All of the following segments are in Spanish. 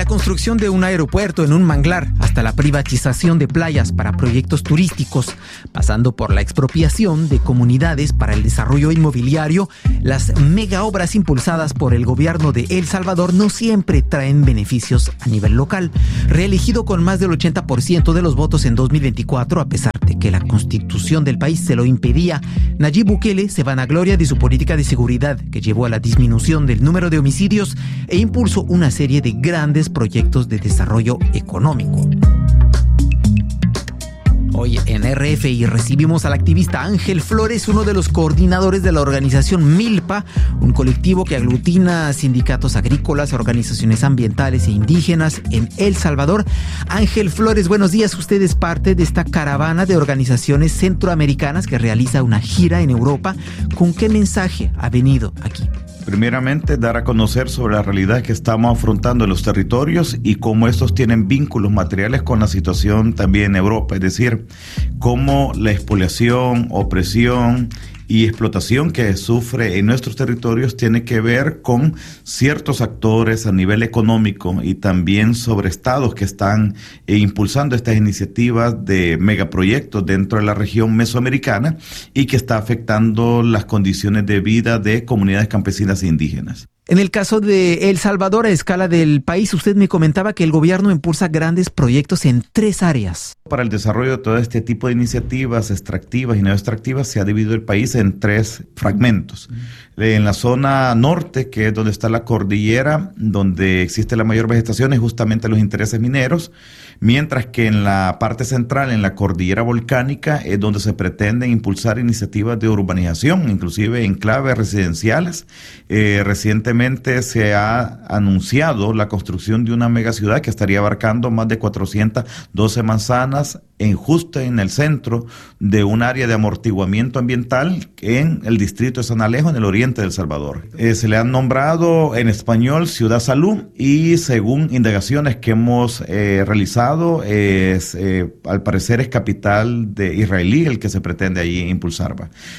la construcción de un aeropuerto en un manglar hasta la privatización de playas para proyectos turísticos, pasando por la expropiación de comunidades para el desarrollo inmobiliario, las mega obras impulsadas por el gobierno de El Salvador no siempre traen beneficios a nivel local. Reelegido con más del 80% de los votos en 2024, a pesar de que la constitución del país se lo impedía, Nayib Bukele se vanagloria de su política de seguridad que llevó a la disminución del número de homicidios e impulsó una serie de grandes proyectos de desarrollo económico. Hoy en RFI recibimos al activista Ángel Flores, uno de los coordinadores de la organización Milpa, un colectivo que aglutina sindicatos agrícolas, organizaciones ambientales e indígenas en El Salvador. Ángel Flores, buenos días. Usted es parte de esta caravana de organizaciones centroamericanas que realiza una gira en Europa. ¿Con qué mensaje ha venido aquí? Primeramente, dar a conocer sobre la realidad que estamos afrontando en los territorios y cómo estos tienen vínculos materiales con la situación también en Europa, es decir, cómo la expoliación, opresión y explotación que sufre en nuestros territorios tiene que ver con ciertos actores a nivel económico y también sobre estados que están impulsando estas iniciativas de megaproyectos dentro de la región mesoamericana y que está afectando las condiciones de vida de comunidades campesinas e indígenas. En el caso de El Salvador, a escala del país, usted me comentaba que el gobierno impulsa grandes proyectos en 3 áreas. Para el desarrollo de todo este tipo de iniciativas extractivas y no extractivas se ha dividido el país en 3 fragmentos. En la zona norte, que es donde está la cordillera, donde existe la mayor vegetación, es justamente los intereses mineros, mientras que en la parte central, en la cordillera volcánica, es donde se pretenden impulsar iniciativas de urbanización, inclusive enclaves residenciales. Recientemente se ha anunciado la construcción de una megaciudad que estaría abarcando más de 412 manzanas justo en el centro de un área de amortiguamiento ambiental en el distrito de San Alejo, en el oriente de El Salvador. Se le han nombrado en español Ciudad Salud y según indagaciones que hemos realizado, al parecer es capital de israelí el que se pretende allí impulsar.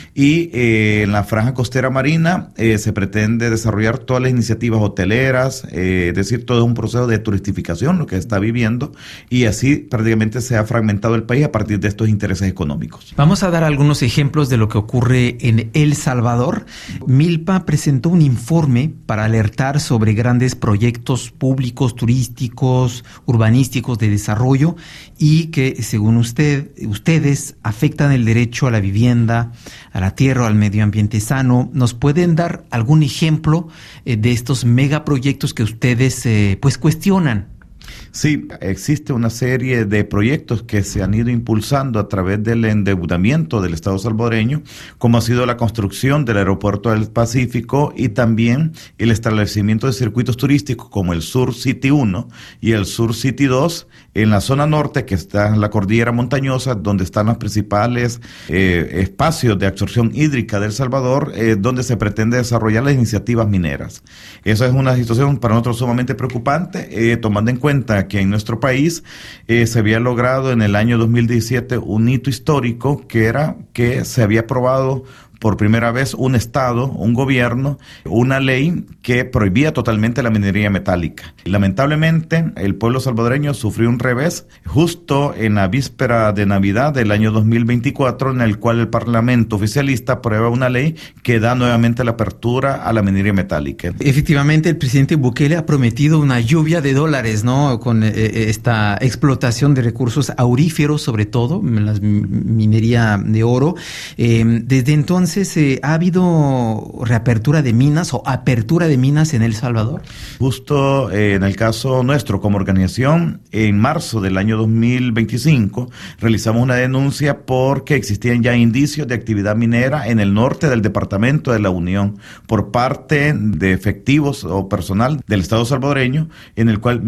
Y en la franja costera marina se pretende desarrollar todas las iniciativas hoteleras, es decir, todo un proceso de turistificación, lo que está viviendo, y así prácticamente se ha fragmentado el país a partir de estos intereses económicos. Vamos a dar algunos ejemplos de lo que ocurre en El Salvador. Milpa presentó un informe para alertar sobre grandes proyectos públicos, turísticos, urbanísticos de desarrollo y que, según ustedes, afectan el derecho a la vivienda, a la tierra, al medio ambiente sano. ¿Nos pueden dar algún ejemplo de estos megaproyectos que ustedes cuestionan? Sí, existe una serie de proyectos que se han ido impulsando a través del endeudamiento del Estado salvadoreño, como ha sido la construcción del Aeropuerto del Pacífico y también el establecimiento de circuitos turísticos como el Sur City 1 y el Sur City 2 en la zona norte, que está en la cordillera montañosa, donde están los principales espacios de absorción hídrica de El Salvador, donde se pretende desarrollar las iniciativas mineras. Esa es una situación para nosotros sumamente preocupante, tomando en cuenta que en nuestro país se había logrado en el año 2017 un hito histórico, que era que se había aprobado por primera vez un Estado, un gobierno, una ley que prohibía totalmente la minería metálica. Lamentablemente, el pueblo salvadoreño sufrió un revés justo en la víspera de Navidad del año 2024, en el cual el Parlamento oficialista aprueba una ley que da nuevamente la apertura a la minería metálica. Efectivamente, el presidente Bukele ha prometido una lluvia de dólares, ¿no? Con esta explotación de recursos auríferos, sobre todo, la minería de oro. Desde entonces, ¿ha habido reapertura de minas o apertura de minas en El Salvador? Justo en el caso nuestro como organización, en marzo del año 2025 realizamos una denuncia porque existían ya indicios de actividad minera en el norte del departamento de La Unión por parte de efectivos o personal del Estado salvadoreño, en el cual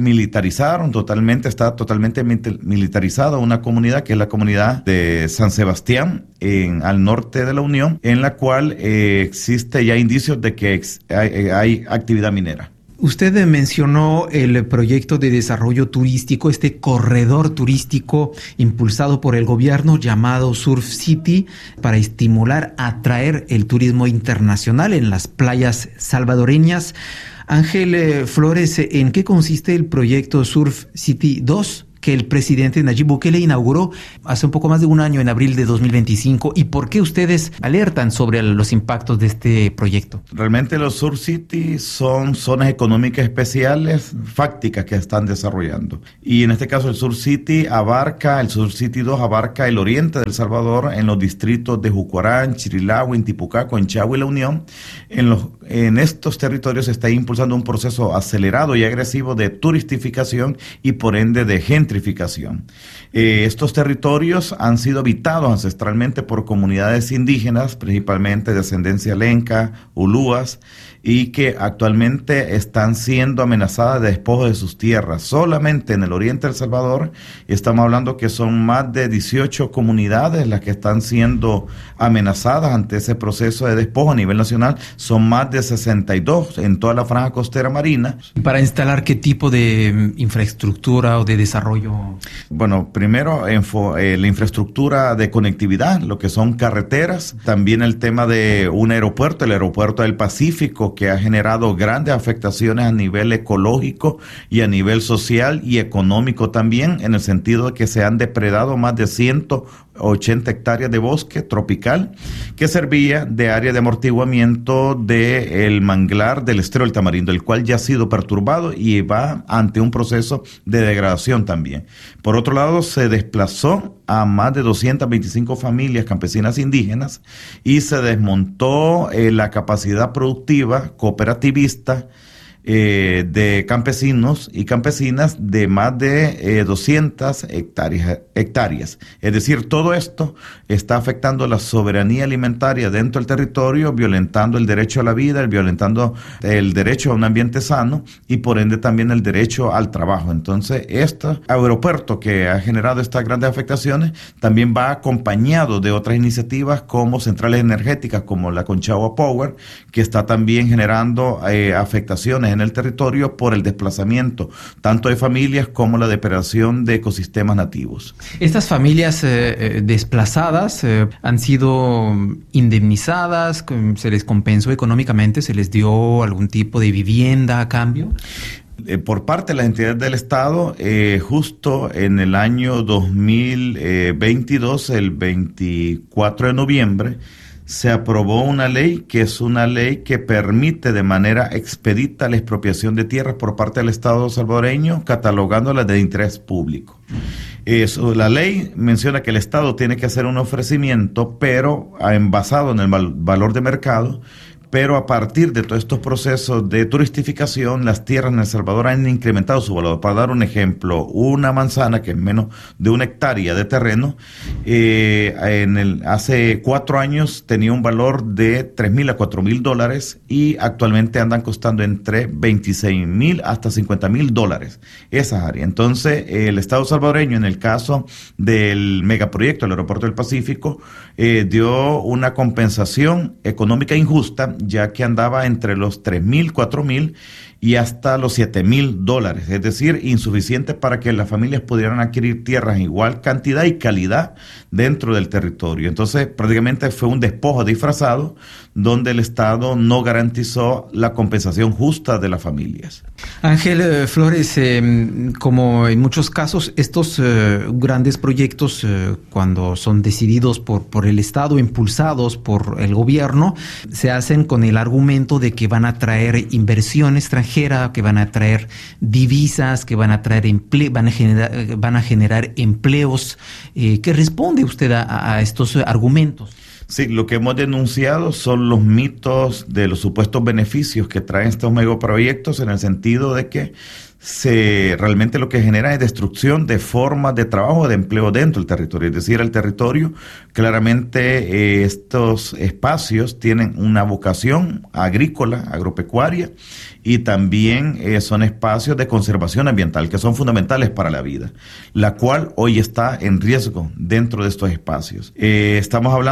está totalmente militarizada una comunidad que es la comunidad de San Sebastián, al norte de La Unión, en la cual existe ya indicios de que hay actividad minera. Usted mencionó el proyecto de desarrollo turístico, este corredor turístico impulsado por el gobierno llamado Surf City para estimular, atraer el turismo internacional en las playas salvadoreñas. Ángel Flores, ¿en qué consiste el proyecto Surf City 2? Que el presidente Nayib Bukele inauguró hace un poco más de un año, en abril de 2025, y por qué ustedes alertan sobre los impactos de este proyecto. Realmente los Surf City son zonas económicas especiales fácticas que están desarrollando, y en este caso el Surf City 2 abarca el oriente de El Salvador, en los distritos de Jucuarán, Chirilagua, Intipucá, Conchagua y La Unión. En estos territorios se está impulsando un proceso acelerado y agresivo de turistificación y por ende de gentrificación. Estos territorios han sido habitados ancestralmente por comunidades indígenas, principalmente de ascendencia lenca, ulúas, y que actualmente están siendo amenazadas de despojo de sus tierras. Solamente en el oriente de El Salvador estamos hablando que son más de 18 comunidades las que están siendo amenazadas ante ese proceso de despojo a nivel nacional. Son más de 62 en toda la franja costera marina. ¿Para instalar qué tipo de infraestructura o de desarrollo? Bueno, primero la infraestructura de conectividad, lo que son carreteras, también el tema de un aeropuerto, el aeropuerto del Pacífico, que ha generado grandes afectaciones a nivel ecológico y a nivel social y económico también, en el sentido de que se han depredado más de 180 hectáreas de bosque tropical que servía de área de amortiguamiento del manglar del Estero del Tamarindo, el cual ya ha sido perturbado y va ante un proceso de degradación también. Por otro lado, se desplazó a más de 225 familias campesinas indígenas y se desmontó la capacidad productiva cooperativista de campesinos y campesinas de más de 200 hectáreas. Es decir, todo esto está afectando la soberanía alimentaria dentro del territorio, violentando el derecho a la vida, violentando el derecho a un ambiente sano y por ende también el derecho al trabajo. Entonces, este aeropuerto que ha generado estas grandes afectaciones también va acompañado de otras iniciativas como centrales energéticas como la Conchagua Power, que está también generando afectaciones en el territorio por el desplazamiento tanto de familias como la depredación de ecosistemas nativos. Estas familias desplazadas han sido indemnizadas, se les compensó económicamente, se les dio algún tipo de vivienda a cambio. Por parte de las entidades del Estado, justo en el año 2022, el 24 de noviembre, se aprobó una ley que es una ley que permite de manera expedita la expropiación de tierras por parte del Estado salvadoreño, catalogándolas de interés público. La ley menciona que el Estado tiene que hacer un ofrecimiento, pero basado en el valor de mercado. Pero a partir de todos estos procesos de turistificación, las tierras en El Salvador han incrementado su valor. Para dar un ejemplo, una manzana que es menos de 1 hectárea de terreno, hace 4 años tenía un valor de $3,000 a $4,000 y actualmente andan costando entre $26,000 hasta $50,000 esas áreas. Entonces, el Estado salvadoreño, en el caso del megaproyecto del Aeropuerto del Pacífico, dio una compensación económica injusta, ya que andaba entre los $3,000, $4,000 y hasta los $7,000, es decir, insuficiente para que las familias pudieran adquirir tierras en igual cantidad y calidad dentro del territorio. Entonces, prácticamente fue un despojo disfrazado donde el Estado no garantizó la compensación justa de las familias. Ángel Flores, como en muchos casos, estos grandes proyectos, cuando son decididos por el Estado, impulsados por el gobierno, se hacen con el argumento de que van a traer inversión extranjera, que van a traer divisas, que van a traer van a generar empleos. ¿Qué responde usted a estos argumentos? Sí, lo que hemos denunciado son los mitos de los supuestos beneficios que traen estos megaproyectos, en el sentido de que realmente lo que genera es destrucción de formas de trabajo, de empleo dentro del territorio. Es decir, el territorio, claramente estos espacios tienen una vocación agrícola, agropecuaria, y también son espacios de conservación ambiental que son fundamentales para la vida, la cual hoy está en riesgo dentro de estos espacios. Estamos hablando que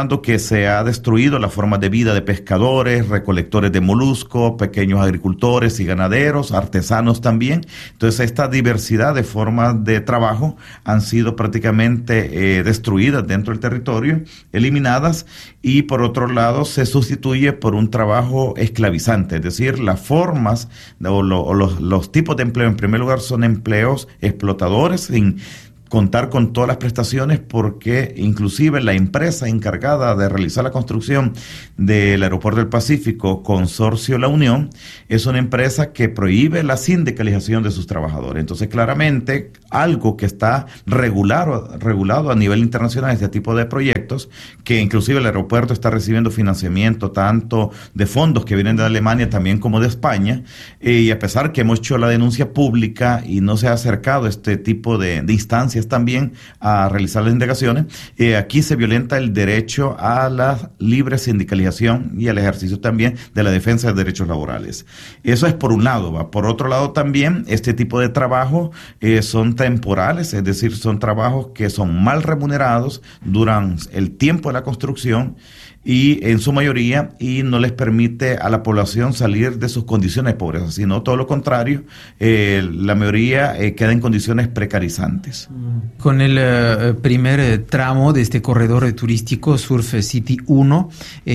se ha destruido la forma de vida de pescadores, recolectores de moluscos, pequeños agricultores y ganaderos, artesanos también. Entonces esta diversidad de formas de trabajo han sido prácticamente destruidas dentro del territorio, eliminadas, y por otro lado se sustituye por un trabajo esclavizante, es decir, las formas o los tipos de empleo en primer lugar son empleos explotadores sin contar con todas las prestaciones, porque inclusive la empresa encargada de realizar la construcción del Aeropuerto del Pacífico, Consorcio La Unión, es una empresa que prohíbe la sindicalización de sus trabajadores. Entonces, claramente, algo que está regulado a nivel internacional, este tipo de proyectos, que inclusive el aeropuerto está recibiendo financiamiento tanto de fondos que vienen de Alemania también como de España, y a pesar que hemos hecho la denuncia pública y no se ha acercado este tipo de instancias también a realizar las indagaciones, aquí se violenta el derecho a la libre sindicalización y al ejercicio también de la defensa de derechos laborales. Eso es por un lado, ¿va? Por otro lado también, este tipo de trabajo son temporales, es decir, son trabajos que son mal remunerados durante el tiempo de la construcción, y en su mayoría, y no les permite a la población salir de sus condiciones de pobreza, sino todo lo contrario, la mayoría queda en condiciones precarizantes. Con el primer tramo de este corredor turístico Surf City 1,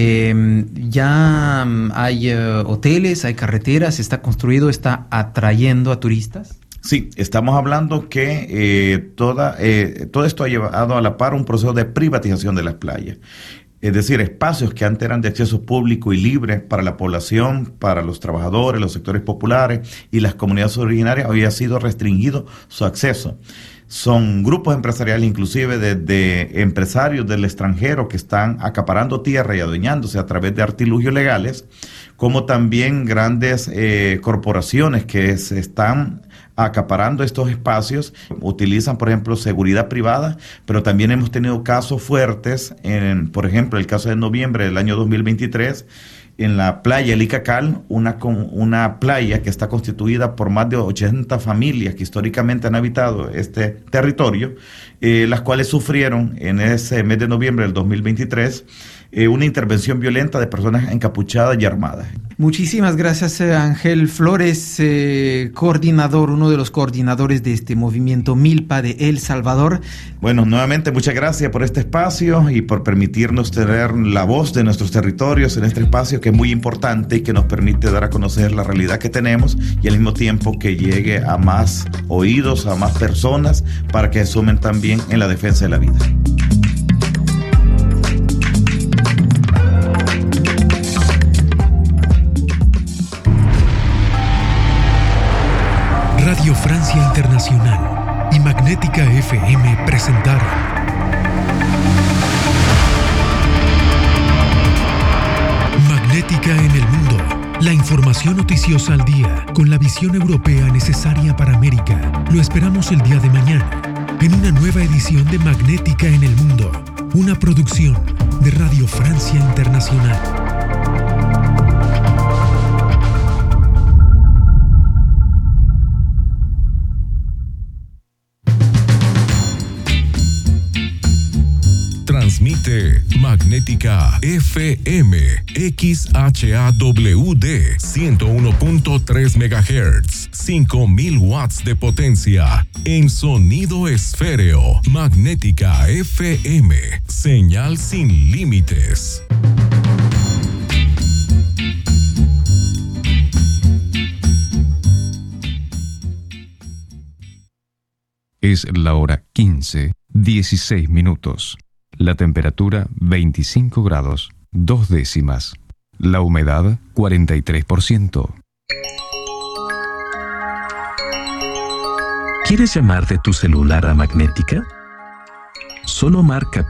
ya hay hoteles, hay carreteras, está construido, está atrayendo a turistas. Sí, estamos hablando que todo esto ha llevado a la par un proceso de privatización de las playas. Es decir, espacios que antes eran de acceso público y libre para la población, para los trabajadores, los sectores populares y las comunidades originarias, hoy ha sido restringido su acceso. Son grupos empresariales, inclusive desde empresarios del extranjero, que están acaparando tierra y adueñándose a través de artilugios legales, como también grandes corporaciones que se están acaparando estos espacios, utilizan, por ejemplo, seguridad privada, pero también hemos tenido casos fuertes, por ejemplo, el caso de noviembre del año 2023, en la playa El Icacal, una playa que está constituida por más de 80 familias que históricamente han habitado este territorio, las cuales sufrieron en ese mes de noviembre del 2023 una intervención violenta de personas encapuchadas y armadas. Muchísimas gracias, Ángel Flores, coordinador, uno de los coordinadores de este movimiento Milpa de El Salvador. Bueno, nuevamente muchas gracias por este espacio y por permitirnos tener la voz de nuestros territorios en este espacio, que es muy importante y que nos permite dar a conocer la realidad que tenemos, y al mismo tiempo que llegue a más oídos, a más personas, para que se sumen también en la defensa de la vida. Radio Francia Internacional y Magnética FM presentaron Magnética en el Mundo. La información noticiosa al día, con la visión europea necesaria para América. Lo esperamos el día de mañana, en una nueva edición de Magnética en el Mundo, una producción de Radio Francia Internacional. Transmite Magnética FM XHAWD 101.3 MHz, 5000 watts de potencia en sonido esféreo. Magnética FM, señal sin límites. Es la hora 15:16. La temperatura 25 grados, 2 décimas. La humedad 43%. ¿Quieres llamar de tu celular a Magnética? Solo marca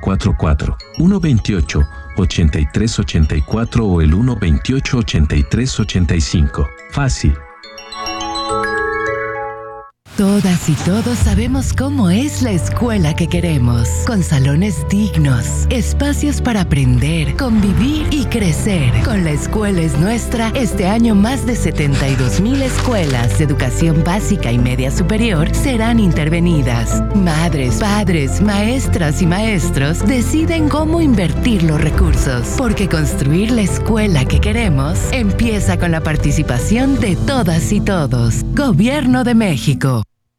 444-128-8384 o el 128-8385. Fácil. Todas y todos sabemos cómo es la escuela que queremos, con salones dignos, espacios para aprender, convivir y crecer. Con La Escuela es Nuestra, este año más de 72,000 escuelas de educación básica y media superior serán intervenidas. Madres, padres, maestras y maestros deciden cómo invertir los recursos, porque construir la escuela que queremos empieza con la participación de todas y todos. Gobierno de México.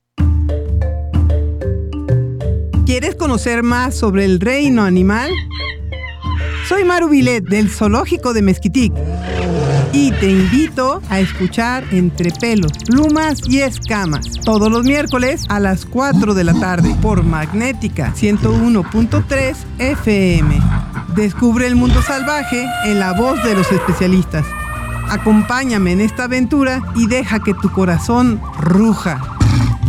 ¿Quieres conocer más sobre el reino animal? Soy Maru Vilet del Zoológico de Mezquitic y te invito a escuchar Entre Pelos, Plumas y Escamas todos los miércoles a las 4 de la tarde por Magnética 101.3 FM. Descubre el mundo salvaje en la voz de los especialistas. Acompáñame en esta aventura y deja que tu corazón ruja.